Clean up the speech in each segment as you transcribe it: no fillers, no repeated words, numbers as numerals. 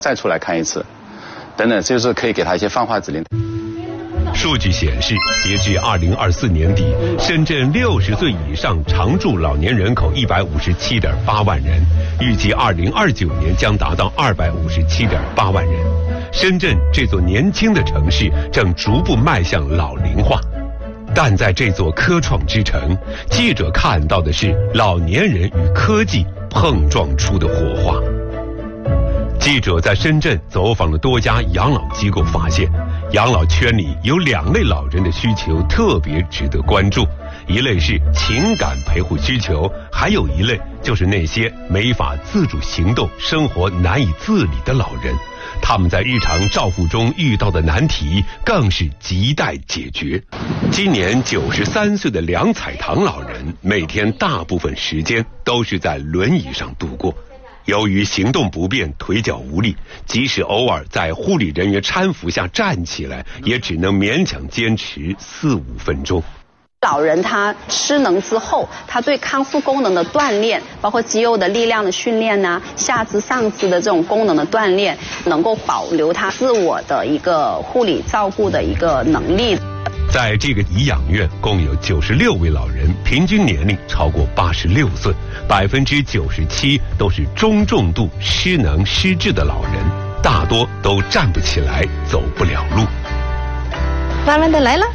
再出来看一次，等等，就是可以给他一些放话指令。 数据显示，截至2024年底，深圳60岁以上常住老年人口157.8万人，预计2029年将达到257.8万人。深圳这座年轻的城市正逐步迈向老龄化，但在这座科创之城，记者看到的是老年人与科技碰撞出的火花。记者在深圳走访了多家养老机构，发现养老圈里有2类老人的需求特别值得关注，一类是情感陪护需求，还有一类就是那些没法自主行动、生活难以自理的老人，他们在日常照护中遇到的难题更是亟待解决。今年93岁的梁彩棠老人，每天大部分时间都是在轮椅上度过。由于行动不便，腿脚无力，即使偶尔在护理人员搀扶下站起来，也只能勉强坚持4-5分钟。 老人他失能之后，他对康复功能的锻炼，包括肌肉的力量的训练呐，下肢上肢的这种功能的锻炼，能够保留他自我的一个护理照顾的一个能力。 在这个颐养院共有96位老人，平均年龄超过86岁，97%都是中重度失能失智的老人，大多都站不起来，走不了路。 慢慢的来了，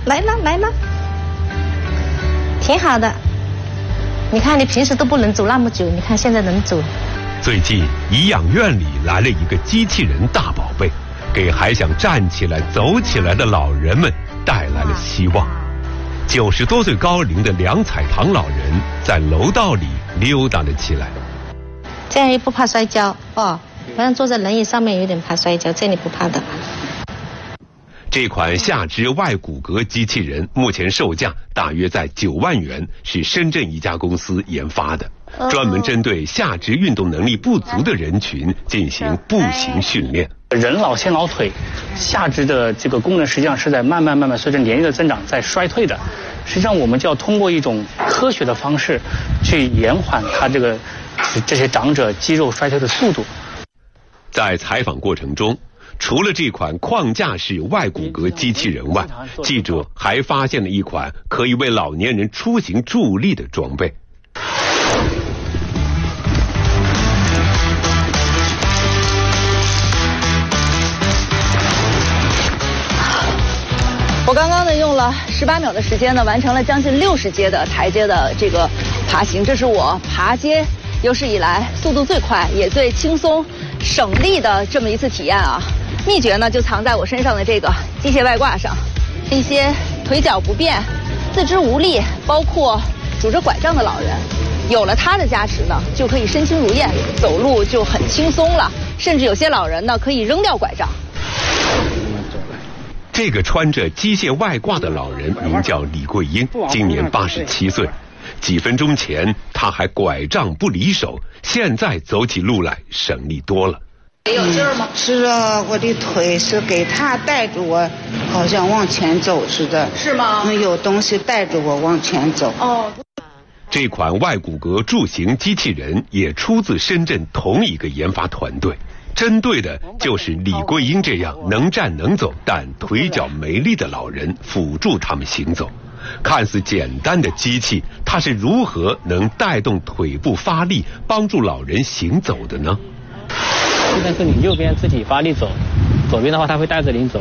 挺好的。你看你平时都不能走那么久，你看现在能走。 最近颐养院里来了一个机器人大宝贝，给还想站起来走起来的老人们带来了希望。90多岁高龄的梁彩棠老人在楼道里溜达了起来， 这样也不怕摔跤哦。好像坐在轮椅上面有点怕摔跤，这里不怕的。 这款下肢外骨骼机器人目前售价大约在9万元，是深圳一家公司研发的，专门针对下肢运动能力不足的人群进行步行训练。 人老先老腿，下肢的这个功能实际上是在慢慢随着年龄的增长在衰退的。实际上我们就要通过一种科学的方式去延缓它这些长者肌肉衰退的速度。 在采访过程中，除了这款框架式外骨骼机器人外，记者还发现了一款可以为老年人出行助力的装备。 我刚刚呢用了18秒的时间呢，完成了将近60阶的台阶的这个爬行，这是我爬阶有史以来速度最快也最轻松省力的这么一次体验啊。秘诀呢就藏在我身上的这个机械外挂上。一些腿脚不便、四肢无力，包括拄着拐杖的老人，有了它的加持呢，就可以身轻如燕，走路就很轻松了。甚至有些老人呢可以扔掉拐杖。 这个穿着机械外挂的老人名叫李桂英，今年87岁。几分钟前他还拐杖不离手，现在走起路来省力多了。 有劲儿吗？是啊，我的腿是给他带着我，好像往前走似的。是吗？有东西带着我往前走。哦。 这款外骨骼助行机器人也出自深圳同一个研发团队，针对的就是李桂英这样能站能走但腿脚没力的老人，辅助他们行走。看似简单的机器，它是如何能带动腿部发力，帮助老人行走的呢？ 现在是你右边自己发力走，左边的话它会带着你走。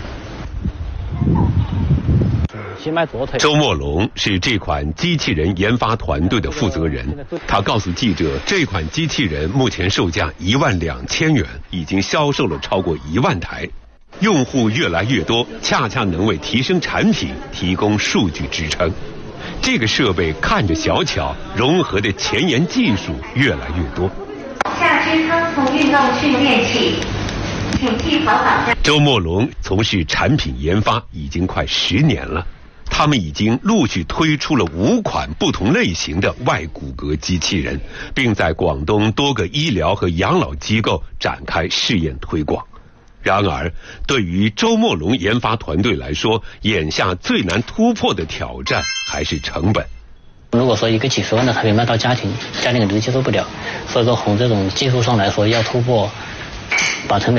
先迈左腿。 周墨龙是这款机器人研发团队的负责人，他告诉记者，这款机器人目前售价12000元，已经销售了超过1万台，用户越来越多，恰恰能为提升产品提供数据支撑。这个设备看着小巧，融合的前沿技术越来越多。 下肢康复运动训练器，请系好绑带。 周墨龙从事产品研发已经快10年了，他们已经陆续推出了5款不同类型的外骨骼机器人，并在广东多个医疗和养老机构展开试验推广。然而，对于周墨龙研发团队来说，眼下最难突破的挑战还是成本。 如果说一个几十万的产品卖到家庭肯定接受不了，所以说从这种技术上来说，要突破，把成本